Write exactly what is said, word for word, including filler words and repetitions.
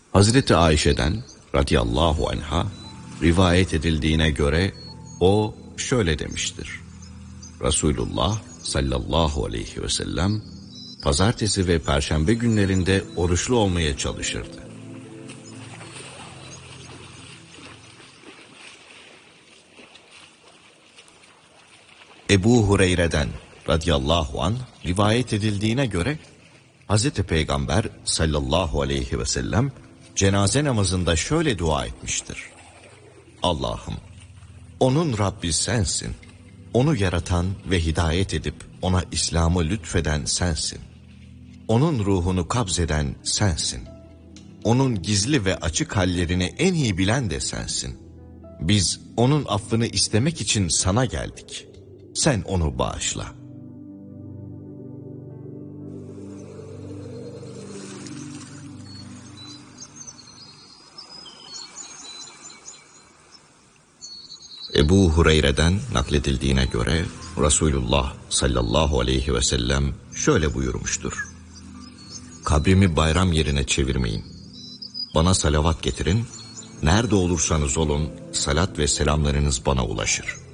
Hazreti Ayşe'den radıyallahu anha rivayet edildiğine göre o şöyle demiştir. Resulullah sallallahu aleyhi ve sellem pazartesi ve perşembe günlerinde oruçlu olmaya çalışırdı. Ebu Hureyre'den radıyallahu anh rivayet edildiğine göre Hazreti Peygamber sallallahu aleyhi ve sellem cenaze namazında şöyle dua etmiştir. Allah'ım, onun Rabbi sensin. Onu yaratan ve hidayet edip ona İslam'ı lütfeden sensin. Onun ruhunu kabzeden sensin. Onun gizli ve açık hallerini en iyi bilen de sensin. Biz onun affını istemek için sana geldik. Sen onu bağışla. Ebu Hureyre'den nakledildiğine göre Resulullah sallallahu aleyhi ve sellem şöyle buyurmuştur. Kabrimi bayram yerine çevirmeyin. Bana salavat getirin. Nerede olursanız olun salat ve selamlarınız bana ulaşır.